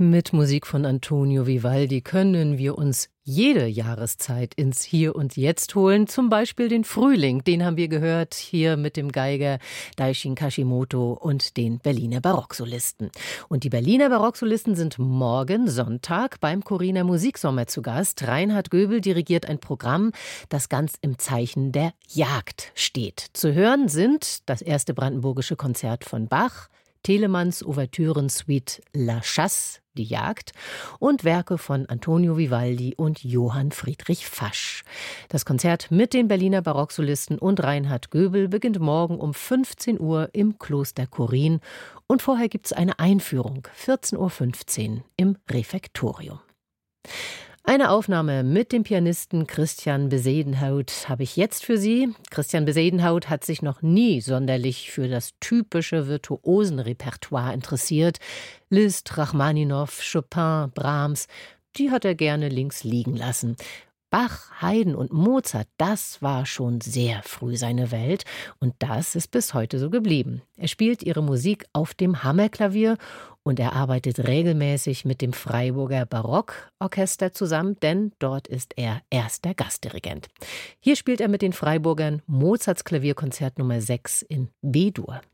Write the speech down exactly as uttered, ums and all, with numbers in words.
Mit Musik von Antonio Vivaldi können wir uns jede Jahreszeit ins Hier und Jetzt holen. Zum Beispiel den Frühling, den haben wir gehört hier mit dem Geiger Daishin Kashimoto und den Berliner Barocksolisten. Und die Berliner Barocksolisten sind morgen Sonntag beim Coriner Musiksommer zu Gast. Reinhard Göbel dirigiert ein Programm, das ganz im Zeichen der Jagd steht. Zu hören sind das erste brandenburgische Konzert von Bach, Telemanns Ouvertüren-Suite La Chasse, die Jagd, und Werke von Antonio Vivaldi und Johann Friedrich Fasch. Das Konzert mit den Berliner Barocksolisten und Reinhard Göbel beginnt morgen um fünfzehn Uhr im Kloster Korin und vorher gibt es eine Einführung, vierzehn Uhr fünfzehn im Refektorium. Eine Aufnahme mit dem Pianisten Christian Bezuidenhout habe ich jetzt für Sie. Christian Bezuidenhout hat sich noch nie sonderlich für das typische Virtuosenrepertoire interessiert. Liszt, Rachmaninow, Chopin, Brahms, die hat er gerne links liegen lassen. Bach, Haydn und Mozart, das war schon sehr früh seine Welt und das ist bis heute so geblieben. Er spielt ihre Musik auf dem Hammerklavier und er arbeitet regelmäßig mit dem Freiburger Barockorchester zusammen, denn dort ist er erster Gastdirigent. Hier spielt er mit den Freiburgern Mozarts Klavierkonzert Nummer sechs in B-Dur.